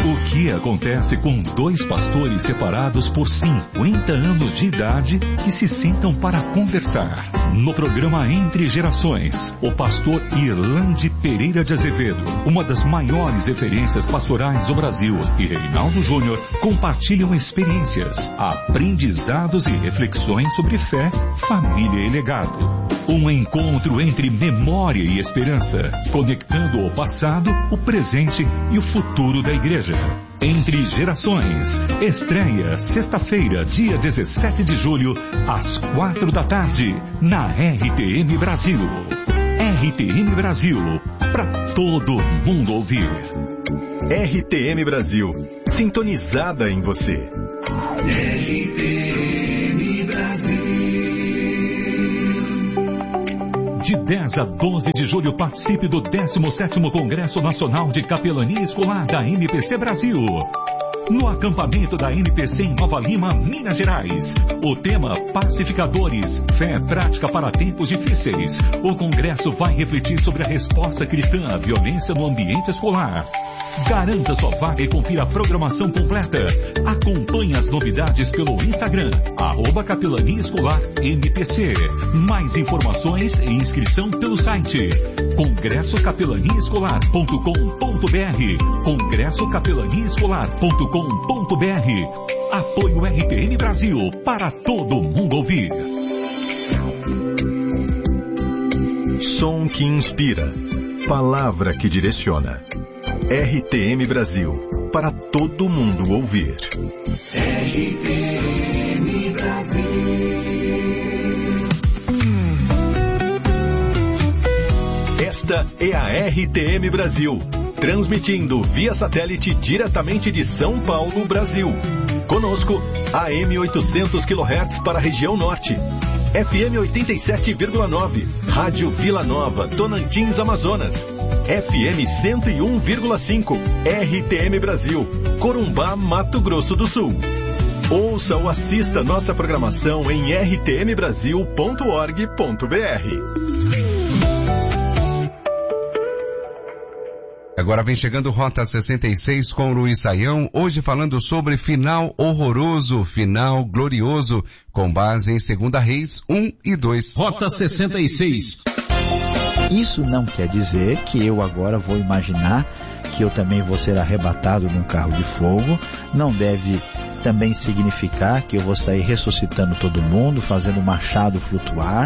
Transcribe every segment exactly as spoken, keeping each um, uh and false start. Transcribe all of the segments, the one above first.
O que acontece com dois pastores separados por cinquenta anos de idade que se sentam para conversar? No programa Entre Gerações, o pastor Irlande Pereira de Azevedo, uma das maiores referências pastorais do Brasil, e Reinaldo Júnior compartilham experiências, aprendizados e reflexões sobre fé, família e legado. Um encontro entre memória e esperança, conectando o passado, o presente e o futuro da igreja. Entre Gerações, estreia sexta-feira, dia dezessete de julho, às quatro da tarde, na R T M Brasil. R T M Brasil, para todo mundo ouvir. R T M Brasil, sintonizada em você. R T M Brasil. De dez a doze de julho, participe do décimo sétimo Congresso Nacional de Capelania Escolar da N P C Brasil. No acampamento da N P C em Nova Lima, Minas Gerais. O tema Pacificadores, fé prática para tempos difíceis. O congresso vai refletir sobre a resposta cristã à violência no ambiente escolar. Garanta sua vaga e confira a programação completa. Acompanhe as novidades pelo Instagram, arroba Capelania Escolar M P C. Mais informações e inscrição pelo site congresso capelania escolar ponto com ponto br. congresso capelania escolar ponto com ponto br. Apoio R T M Brasil, para todo mundo ouvir. Som que inspira, palavra que direciona. R T M Brasil, para todo mundo ouvir. R T M Brasil. Esta é a R T M Brasil, transmitindo via satélite diretamente de São Paulo, Brasil. Conosco, A M oitocentos quilohertz para a região norte. F M oitenta e sete vírgula nove, Rádio Vila Nova, Tonantins, Amazonas. F M cento e um vírgula cinco, R T M Brasil, Corumbá, Mato Grosso do Sul. Ouça ou assista nossa programação em r t m brasil ponto org ponto b r. Agora vem chegando Rota sessenta e seis com Luiz Saião, hoje falando sobre final horroroso, final glorioso, com base em Segunda Reis um e dois. Rota sessenta e seis. Isso não quer dizer que eu agora vou imaginar que eu também vou ser arrebatado num carro de fogo. Não deve também significar que eu vou sair ressuscitando todo mundo, fazendo o machado flutuar.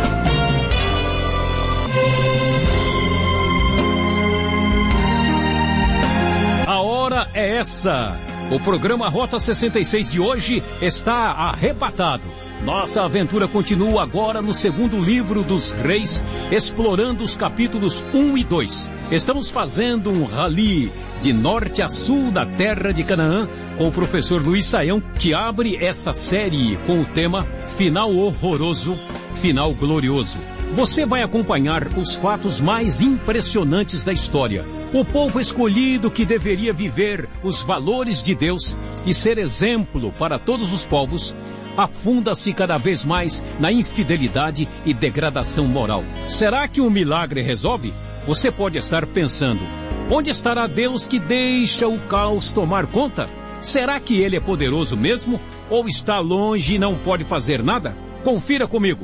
A hora é essa. O programa Rota sessenta e seis de hoje está arrebatado. Nossa aventura continua agora no segundo livro dos Reis, explorando os capítulos um e dois. Estamos fazendo um rally de norte a sul da terra de Canaã com o professor Luiz Saião, que abre essa série com o tema Final Horroroso, Final Glorioso. Você vai acompanhar os fatos mais impressionantes da história. O povo escolhido que deveria viver os valores de Deus e ser exemplo para todos os povos, afunda-se cada vez mais na infidelidade e degradação moral. Será que um milagre resolve? Você pode estar pensando, onde estará Deus que deixa o caos tomar conta? Será que Ele é poderoso mesmo? Ou está longe e não pode fazer nada? Confira comigo.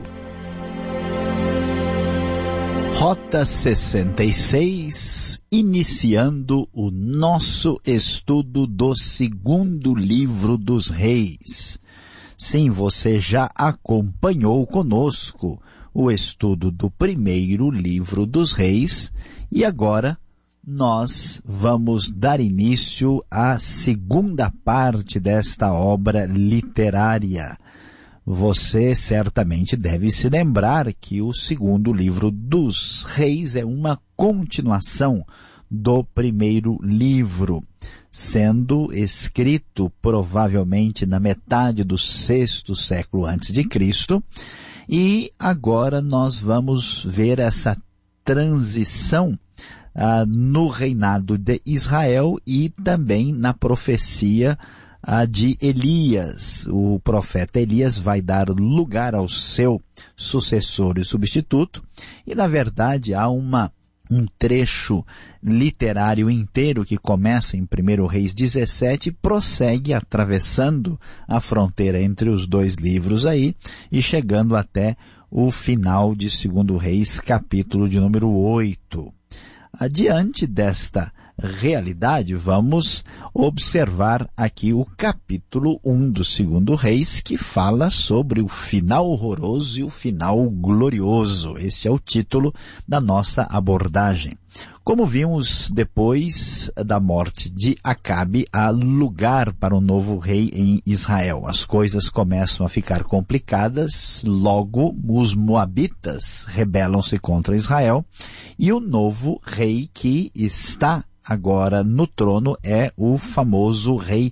Rota sessenta e seis, iniciando o nosso estudo do segundo livro dos Reis. Sim, você já acompanhou conosco o estudo do primeiro livro dos Reis e agora nós vamos dar início à segunda parte desta obra literária. Você certamente deve se lembrar que o segundo livro dos Reis é uma continuação do primeiro livro, sendo escrito provavelmente na metade do sexto século antes de Cristo, e agora nós vamos ver essa transição ah, no reinado de Israel e também na profecia de Elias. O profeta Elias vai dar lugar ao seu sucessor e substituto, e na verdade há uma um trecho literário inteiro que começa em primeiro Reis dezessete, prossegue atravessando a fronteira entre os dois livros aí e chegando até o final de segundo Reis, capítulo de número oito. Adiante desta realidade, vamos observar aqui o capítulo um do segundo Reis, que fala sobre o final horroroso e o final glorioso. Esse é o título da nossa abordagem. Como vimos, depois da morte de Acabe, há lugar para um novo rei em Israel. As coisas começam a ficar complicadas, logo os moabitas rebelam-se contra Israel, e o novo rei que está agora no trono é o famoso rei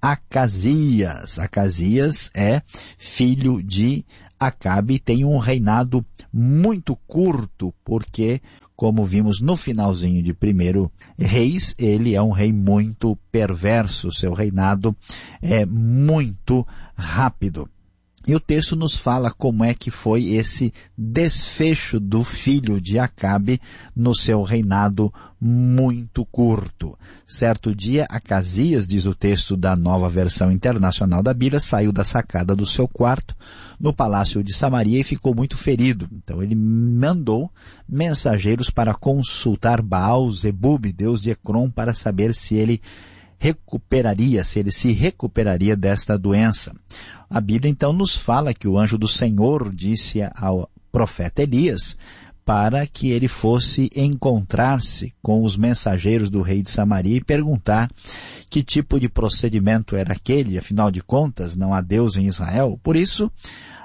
Acasias. Acasias é filho de Acabe, tem um reinado muito curto, porque, como vimos no finalzinho de primeiro Reis, ele é um rei muito perverso, seu reinado é muito rápido. E o texto nos fala como é que foi esse desfecho do filho de Acabe no seu reinado muito curto. Certo dia, Acasias, diz o texto da Nova Versão Internacional da Bíblia, saiu da sacada do seu quarto no palácio de Samaria e ficou muito ferido. Então ele mandou mensageiros para consultar Baal-zebub, deus de Ecrom, para saber se ele recuperaria, se ele se recuperaria desta doença. A Bíblia então nos fala que o anjo do Senhor disse ao profeta Elias para que ele fosse encontrar-se com os mensageiros do rei de Samaria e perguntar que tipo de procedimento era aquele, afinal de contas não há Deus em Israel. Por isso,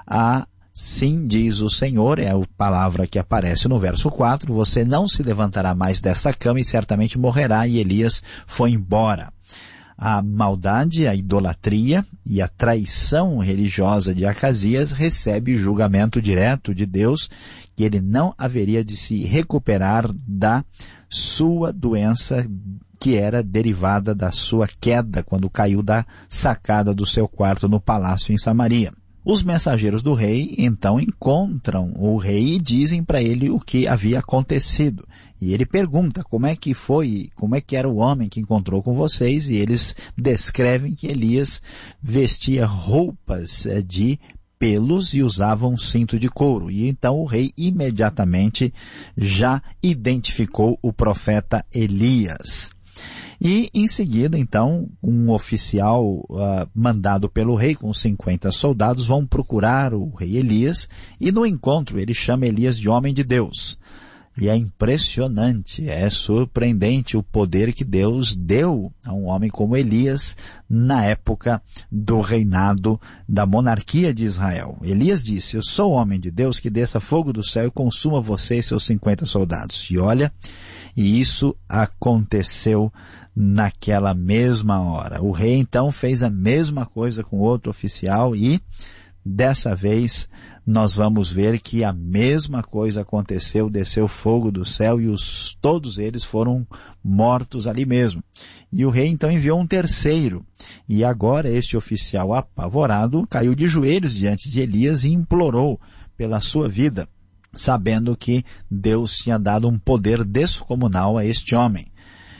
assim diz o Senhor, é a palavra que aparece no verso quatro, você não se levantará mais dessa cama e certamente morrerá. E Elias foi embora. A maldade, a idolatria e a traição religiosa de Acasias recebe julgamento direto de Deus, que ele não haveria de se recuperar da sua doença, que era derivada da sua queda, quando caiu da sacada do seu quarto no palácio em Samaria. Os mensageiros do rei, então, encontram o rei e dizem para ele o que havia acontecido. E ele pergunta como é que foi, como é que era o homem que encontrou com vocês, e eles descrevem que Elias vestia roupas de pelos e usava um cinto de couro. E então o rei imediatamente já identificou o profeta Elias. E em seguida, então, um oficial uh, mandado pelo rei com cinquenta soldados vão procurar o rei Elias, e no encontro ele chama Elias de homem de Deus. E é impressionante, é surpreendente o poder que Deus deu a um homem como Elias na época do reinado da monarquia de Israel. Elias disse, eu sou homem de Deus que desça fogo do céu e consuma você e seus cinquenta soldados. E olha, e isso aconteceu naquela mesma hora. O rei então fez a mesma coisa com outro oficial e dessa vez nós vamos ver que a mesma coisa aconteceu, desceu fogo do céu e os, todos eles foram mortos ali mesmo. E o rei então enviou um terceiro. E agora este oficial apavorado caiu de joelhos diante de Elias e implorou pela sua vida, sabendo que Deus tinha dado um poder descomunal a este homem.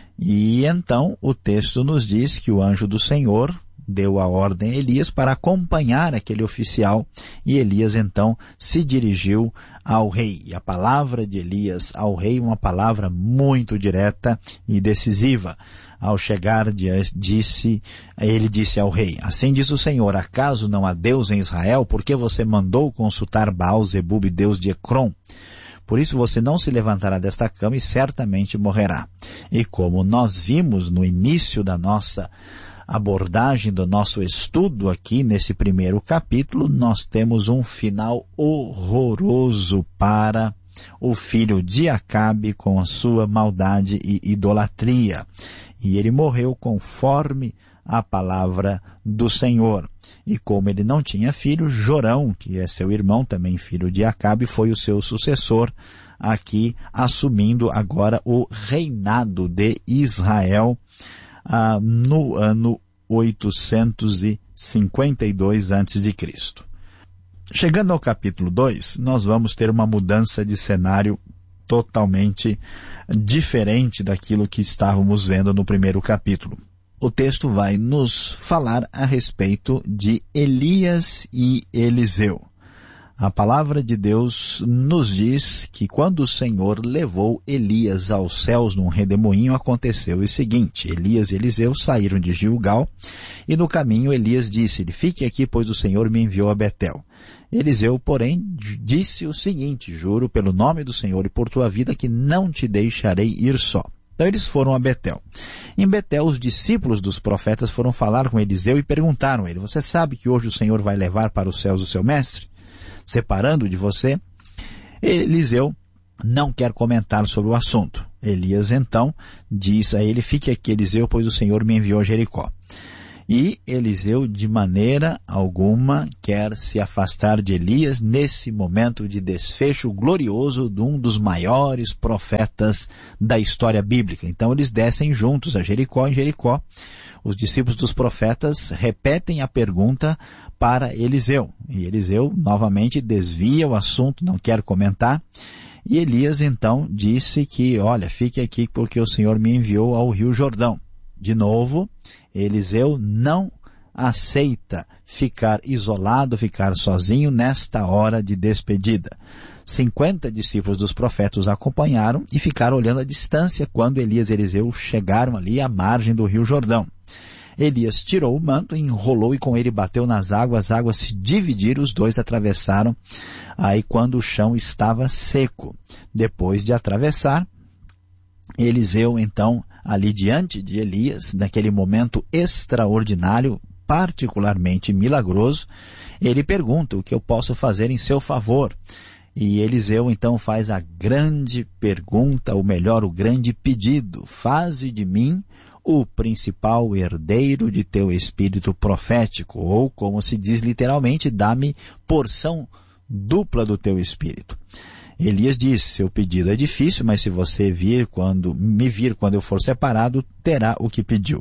E então o texto nos diz que o anjo do Senhor deu a ordem a Elias para acompanhar aquele oficial, e Elias então se dirigiu ao rei. E a palavra de Elias ao rei, uma palavra muito direta e decisiva. Ao chegar, disse, ele disse ao rei, assim diz o Senhor, acaso não há Deus em Israel? Por que você mandou consultar Baal-zebub, deus de Ecrom? Por isso você não se levantará desta cama e certamente morrerá. E como nós vimos no início da nossa abordagem, do nosso estudo aqui nesse primeiro capítulo, nós temos um final horroroso para o filho de Acabe com a sua maldade e idolatria. E ele morreu conforme a palavra do Senhor. E como ele não tinha filho, Jorão, que é seu irmão, também filho de Acabe, foi o seu sucessor, aqui assumindo agora o reinado de Israel ah, no ano oitocentos e cinquenta e dois antes de Cristo. Chegando ao capítulo dois, nós vamos ter uma mudança de cenário totalmente diferente daquilo que estávamos vendo no primeiro capítulo. O texto vai nos falar a respeito de Elias e Eliseu. A palavra de Deus nos diz que quando o Senhor levou Elias aos céus num redemoinho, aconteceu o seguinte: Elias e Eliseu saíram de Gilgal e no caminho Elias disse-lhe: fique aqui, pois o Senhor me enviou a Betel. Eliseu, porém, disse o seguinte: juro pelo nome do Senhor e por tua vida que não te deixarei ir só. Então eles foram a Betel. Em Betel, os discípulos dos profetas foram falar com Eliseu e perguntaram a ele: você sabe que hoje o Senhor vai levar para os céus o seu mestre, separando de você? Eliseu não quer comentar sobre o assunto. Elias então diz a ele: fique aqui, Eliseu, pois o Senhor me enviou a Jericó. E Eliseu de maneira alguma quer se afastar de Elias nesse momento de desfecho glorioso de um dos maiores profetas da história bíblica. Então eles descem juntos a Jericó. Em Jericó, os discípulos dos profetas repetem a pergunta para Eliseu. E Eliseu novamente desvia o assunto, não quer comentar. E Elias então disse que, olha, fique aqui porque o Senhor me enviou ao Rio Jordão. De novo, Eliseu não aceita ficar isolado, ficar sozinho nesta hora de despedida. cinquenta discípulos dos profetas os acompanharam e ficaram olhando à distância quando Elias e Eliseu chegaram ali à margem do Rio Jordão. Elias tirou o manto, enrolou e com ele bateu nas águas, as águas se dividiram, os dois atravessaram aí quando o chão estava seco. Depois de atravessar, Eliseu então, ali diante de Elias, naquele momento extraordinário, particularmente milagroso, ele pergunta: o que eu posso fazer em seu favor? E Eliseu então faz a grande pergunta, ou melhor, o grande pedido: faze de mim o principal herdeiro de teu espírito profético, ou como se diz literalmente, dá-me porção dupla do teu espírito. Elias disse: seu pedido é difícil, mas se você vir quando, me vir quando eu for separado, terá o que pediu.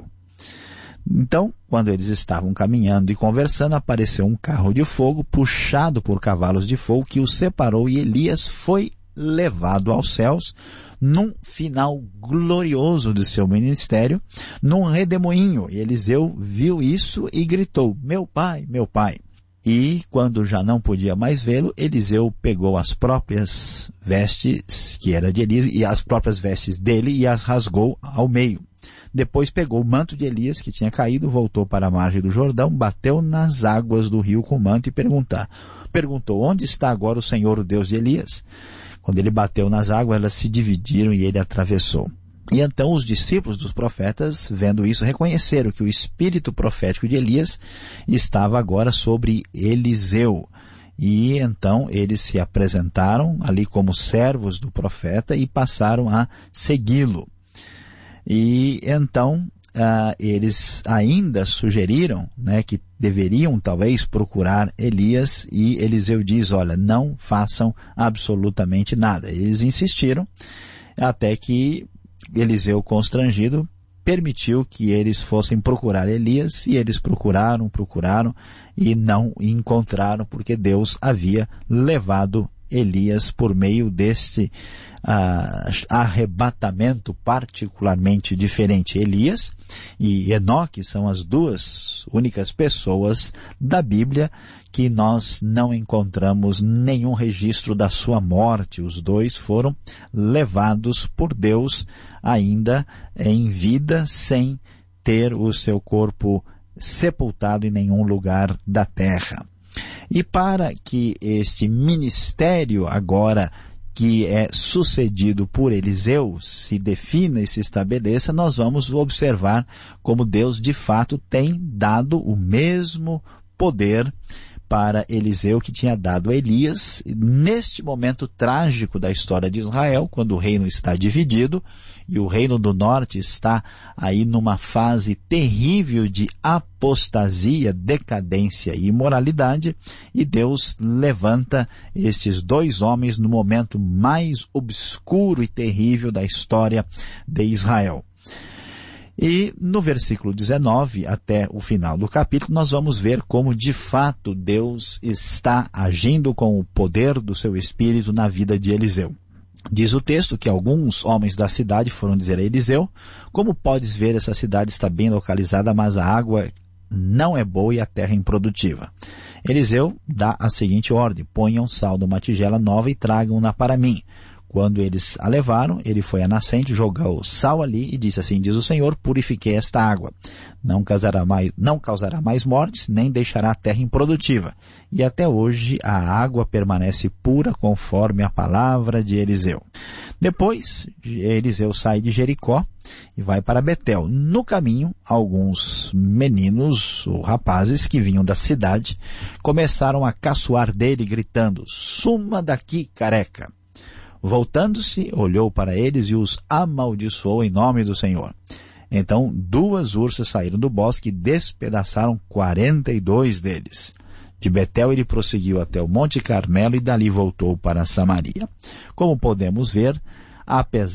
Então, quando eles estavam caminhando e conversando, apareceu um carro de fogo puxado por cavalos de fogo que os separou, e Elias foi levado aos céus num final glorioso do seu ministério, num redemoinho. E Eliseu viu isso e gritou: meu pai, meu pai. E quando já não podia mais vê-lo, Eliseu pegou as próprias vestes, que era de Elias, e as próprias vestes dele, e as rasgou ao meio. Depois pegou o manto de Elias, que tinha caído, voltou para a margem do Jordão, bateu nas águas do rio com o manto e perguntar, perguntou: onde está agora o Senhor, o Deus de Elias? Quando ele bateu nas águas, elas se dividiram e ele atravessou. E então os discípulos dos profetas, vendo isso, reconheceram que o espírito profético de Elias estava agora sobre Eliseu. E então eles se apresentaram ali como servos do profeta e passaram a segui-lo. E então uh, eles ainda sugeriram, né, que deveriam talvez procurar Elias, e Eliseu diz: olha, não façam absolutamente nada. Eles insistiram até que Eliseu, constrangido, permitiu que eles fossem procurar Elias, e eles procuraram, procuraram e não encontraram, porque Deus havia levado Elias por meio deste uh, arrebatamento particularmente diferente. Elias e Enoque são as duas únicas pessoas da Bíblia que nós não encontramos nenhum registro da sua morte. Os dois foram levados por Deus ainda em vida, sem ter o seu corpo sepultado em nenhum lugar da terra. E para que este ministério agora que é sucedido por Eliseu se defina e se estabeleça, nós vamos observar como Deus de fato tem dado o mesmo poder para Eliseu que tinha dado a Elias, neste momento trágico da história de Israel, quando o reino está dividido, e o reino do norte está aí numa fase terrível de apostasia, decadência e imoralidade, e Deus levanta estes dois homens no momento mais obscuro e terrível da história de Israel. E no versículo dezenove até o final do capítulo nós vamos ver como de fato Deus está agindo com o poder do seu Espírito na vida de Eliseu. Diz o texto que alguns homens da cidade foram dizer a Eliseu: como podes ver, essa cidade está bem localizada, mas a água não é boa e a terra é improdutiva. Eliseu dá a seguinte ordem: ponham sal numa tigela nova e tragam-na para mim. Quando eles a levaram, ele foi à nascente, jogou sal ali e disse: assim diz o Senhor, purifiquei esta água. Não causará mais, não causará mais mortes, nem deixará a terra improdutiva. E até hoje a água permanece pura conforme a palavra de Eliseu. Depois, Eliseu sai de Jericó e vai para Betel. No caminho, alguns meninos ou rapazes que vinham da cidade começaram a caçoar dele, gritando: suma daqui, careca! Voltando-se, olhou para eles e os amaldiçoou em nome do Senhor. Então duas ursas saíram do bosque e despedaçaram quarenta e dois deles. De Betel ele prosseguiu até o Monte Carmelo e dali voltou para Samaria. Como podemos ver, apesar